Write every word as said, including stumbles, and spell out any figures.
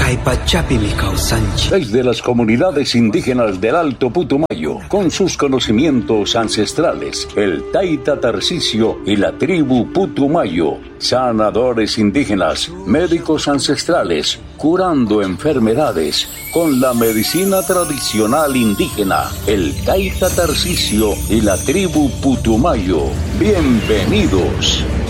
Desde las comunidades indígenas del Alto Putumayo, con sus conocimientos ancestrales, el Taita Tarcisio y la tribu Putumayo, sanadores indígenas, médicos ancestrales, curando enfermedades con la medicina tradicional indígena, el Taita Tarcisio y la tribu Putumayo. Bienvenidos.